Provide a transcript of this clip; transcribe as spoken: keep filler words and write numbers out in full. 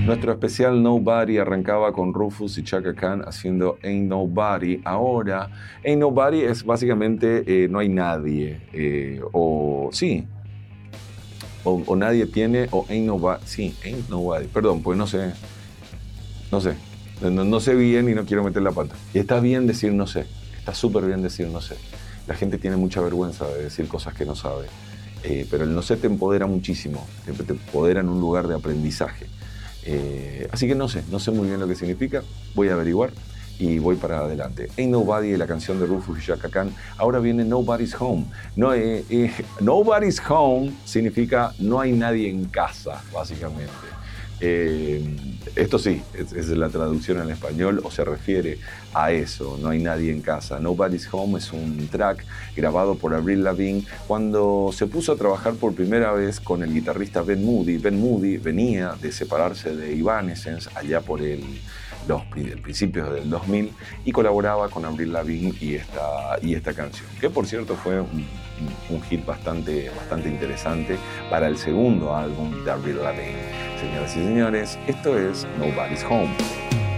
Nuestro especial Nobody arrancaba con Rufus y Chaka Khan haciendo Ain't Nobody. Ahora, Ain't Nobody es básicamente eh, no hay nadie. Eh, o sí. O, o nadie tiene, o Ain't Nobody. Sí, Ain't Nobody. Perdón, pues no sé. No sé. No, no sé bien y no quiero meter la pata. Y está bien decir no sé. Está súper bien decir no sé. La gente tiene mucha vergüenza de decir cosas que no sabe. Eh, pero el no sé te empodera muchísimo. Te, te empodera en un lugar de aprendizaje. Eh, así que no sé, no sé muy bien lo que significa, voy a averiguar y voy para adelante. Ain't Nobody, la canción de Rufus y Chaka Khan. Ahora viene Nobody's Home. No, eh, eh, Nobody's Home significa no hay nadie en casa, básicamente. Eh, esto sí, es, es la traducción en español o se refiere a eso, no hay nadie en casa. Nobody's Home es un track grabado por Avril Lavigne cuando se puso a trabajar por primera vez con el guitarrista Ben Moody. Ben Moody venía de separarse de Evanescence allá por el, los el principios del dos mil y colaboraba con Avril Lavigne y esta, y esta canción, que por cierto fue un, un hit bastante, bastante interesante para el segundo álbum de Avril Lavigne. Señoras y señores, esto es Nobody's Home.